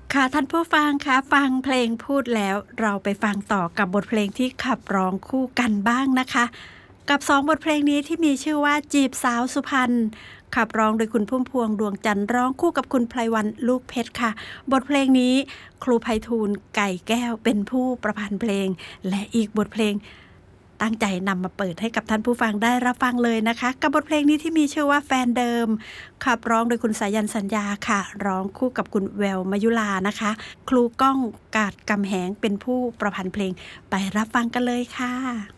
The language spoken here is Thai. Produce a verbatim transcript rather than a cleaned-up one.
ค่ะท่านผู้ฟังคะฟังเพลงพูดแล้วเราไปฟังต่อกับบทเพลงที่ขับร้องคู่กันบ้างนะคะกับสองบทเพลงนี้ที่มีชื่อว่าจีบสาวสุพรรณขับร้องโดยคุณพุ่มพวงดวงจันทร์ร้องคู่กับคุณไพรวันลูกเพชรค่ะบทเพลงนี้ครูไพฑูรย์ไก่แก้วเป็นผู้ประพันธ์เพลงและอีกบทเพลงตั้งใจนำมาเปิดให้กับท่านผู้ฟังได้รับฟังเลยนะคะกับบทเพลงนี้ที่มีชื่อว่าแฟนเดิมขับร้องโดยคุณสายันสัญญาค่ะร้องคู่กับคุณแววมยุลานะคะครูก้องกาดกำแหงเป็นผู้ประพันธ์เพลงไปรับฟังกันเลยค่ะ